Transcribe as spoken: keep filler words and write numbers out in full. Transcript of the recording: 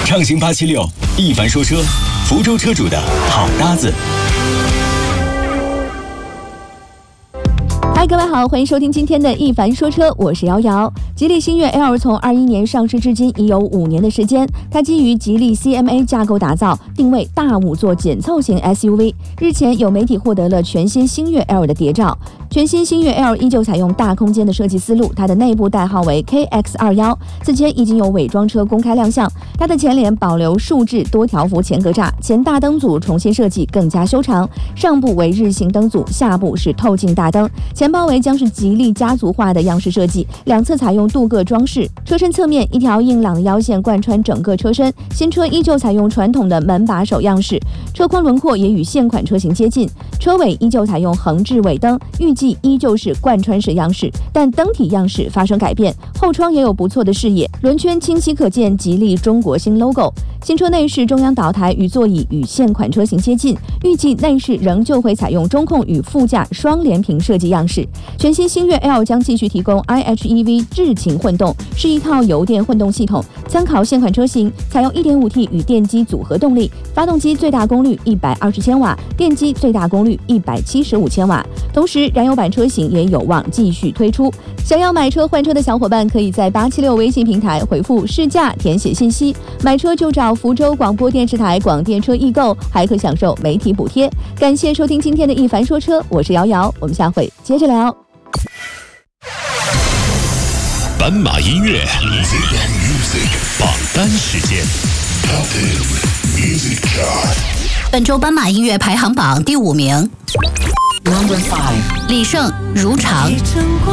畅行八七六，一凡说车，福州车主的好搭子。 嗨，各位好，欢迎收听今天的一凡说车，我是瑶瑶。吉利星越 L 从二一年上市至今已有五年的时间，它基于吉利 C M A 架构打造，定位大五座紧凑型 S U V。日前有媒体获得了全新星越 L 的谍照，全新星越 L 依旧采用大空间的设计思路，它的内部代号为 K X 二十一，此前已经有伪装车公开亮相。它的前脸保留竖置多条幅前格栅，前大灯组重新设计更加修长，上部为日行灯组，下部是透镜大灯，前包围将是吉利家族化的样式设计，两侧采用镀铬装饰。车身侧面一条硬朗的腰线贯穿整个车身，新车依旧采用传统的门把手样式，车宽轮廓也与现款车型接近，车尾依旧采用横置尾灯，预计依旧是贯穿式样式，但灯体样式发生改变，后窗也有不错的视野，轮圈清晰可见吉利中国新 logo。新车内饰中央导台与座椅与现款车型接近，预计内饰仍旧会采用中控与副驾双联屏设计样式。全新星越 L 将继续提供 I H E V 智擎混动，是一套油电混动系统，参考现款车型，采用 一点五 T 与电机组合动力，发动机最大功率一百二十千瓦，电机最大功率一百七十五千瓦。同时，燃油版车型也有望继续推出。想要买车换车的小伙伴，可以在八七六微信平台回复试驾填写信息，买车就找福州广播电视台广电车易购，还可享受媒体补贴。感谢收听今天的一凡说车，我是瑶瑶，我们下回接着聊。 斑马音乐榜单时间。 本周斑马音乐排行榜第五名，李胜如常。